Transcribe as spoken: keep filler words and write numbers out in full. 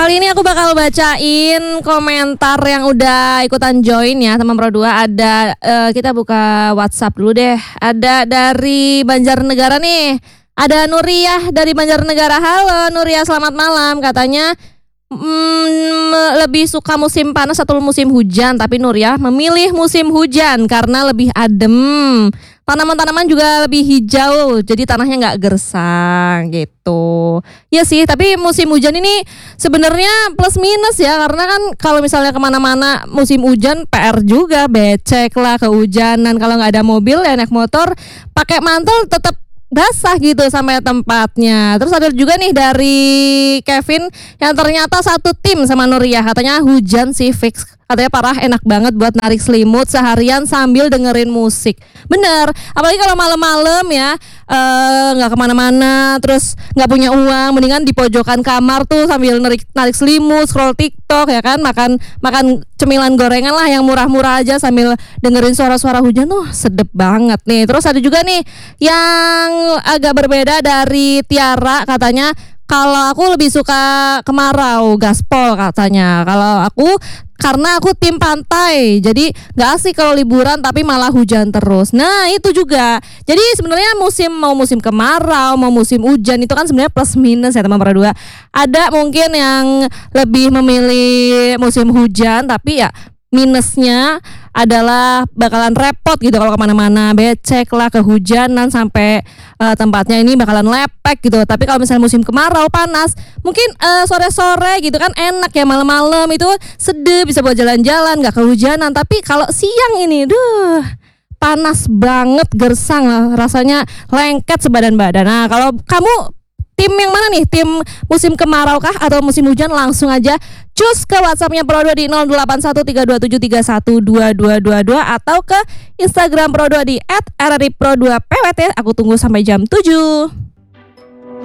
Kali ini aku bakal bacain komentar yang udah ikutan join ya teman Pro dua. Ada uh, kita buka WhatsApp dulu deh. Ada dari Banjarnegara nih. Ada Nuriyah dari Banjarnegara. Halo Nuriyah, selamat malam. Katanya mm, lebih suka musim panas atau musim hujan, tapi Nuriyah memilih musim hujan karena lebih adem. Tanaman-tanaman juga lebih hijau, jadi tanahnya nggak gersang gitu. Ya sih, tapi musim hujan ini sebenarnya plus minus ya, karena kan kalau misalnya kemana-mana musim hujan P R juga, becek lah, kehujanan. Kalau nggak ada mobil ya naik motor, pakai mantel tetap basah gitu sampai tempatnya. Terus ada juga nih dari Kevin yang ternyata satu tim sama Nuriyah, katanya hujan sih fix. Katanya parah, enak banget buat narik selimut seharian sambil dengerin musik. Bener, apalagi kalau malam-malam ya nggak uh, kemana-mana, terus nggak punya uang, mendingan di pojokan kamar tuh sambil narik narik selimut, scroll TikTok ya kan, makan makan cemilan gorengan lah yang murah-murah aja sambil dengerin suara-suara hujan tuh sedep banget nih. Terus ada juga nih yang agak berbeda dari Tiara, katanya kalau aku lebih suka kemarau, gaspol katanya. Kalau aku karena aku tim pantai, jadi nggak asik kalau liburan tapi malah hujan terus. Nah itu juga. Jadi sebenarnya musim mau musim kemarau, mau musim hujan itu kan sebenarnya plus minus ya teman Pro dua. Ada mungkin yang lebih memilih musim hujan, tapi ya minusnya adalah bakalan repot gitu kalau kemana-mana, becek lah, kehujanan sampai uh, tempatnya ini bakalan lepek gitu. Tapi kalau misalnya musim kemarau panas, mungkin uh, sore-sore gitu kan enak ya, malam-malam itu sedih, bisa buat jalan-jalan, nggak kehujanan. Tapi kalau siang ini, duh, panas banget, gersang lah, rasanya lengket sebadan-badan. Nah kalau kamu tim yang mana nih? Tim musim kemarau kah atau musim hujan? Langsung aja cus ke WhatsAppnya Pro dua di nol delapan satu tiga dua tujuh tiga satu dua dua dua dua atau ke Instagram Pro dua di et r r i pro dua p w t. Aku tunggu sampai jam tujuh.